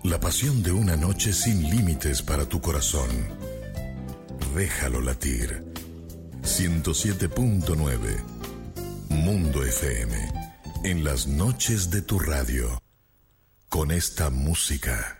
La pasión de una noche sin límites para tu corazón. Déjalo latir. 107.9 Mundo FM. En las noches de tu radio. Con esta música